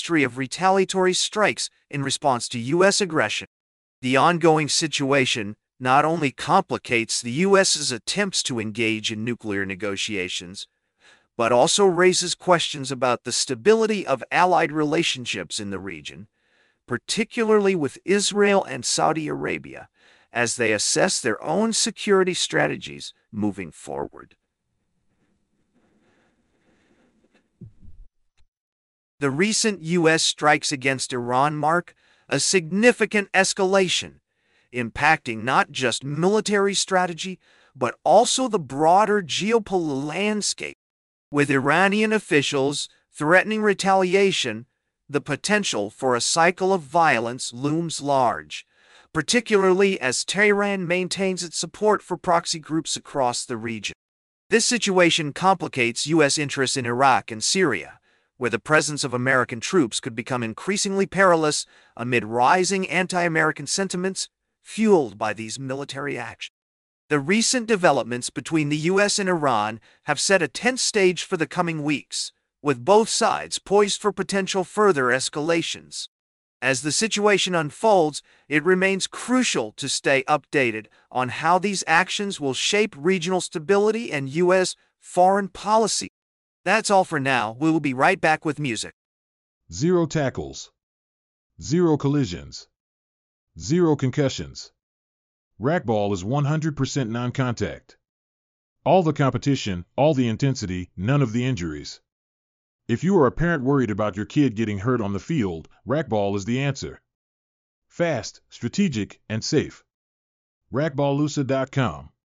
history of retaliatory strikes in response to U.S. aggression. The ongoing situation not only complicates the U.S.'s attempts to engage in nuclear negotiations, but also raises questions about the stability of allied relationships in the region, particularly with Israel and Saudi Arabia, as they assess their own security strategies moving forward. The recent U.S. strikes against Iran mark a significant escalation, impacting not just military strategy, but also the broader geopolitical landscape. With Iranian officials threatening retaliation, the potential for a cycle of violence looms large, particularly as Tehran maintains its support for proxy groups across the region. This situation complicates U.S. interests in Iraq and Syria, where the presence of American troops could become increasingly perilous amid rising anti-American sentiments fueled by these military actions. The recent developments between the U.S. and Iran have set a tense stage for the coming weeks, with both sides poised for potential further escalations. As the situation unfolds, it remains crucial to stay updated on how these actions will shape regional stability and U.S. foreign policy. That's all for now. We will be right back with music. 0 tackles. 0 collisions. 0 concussions. Racquetball is 100% non-contact. All the competition, all the intensity, none of the injuries. If you are a parent worried about your kid getting hurt on the field, racquetball is the answer. Fast, strategic, and safe. Racquetballusa.com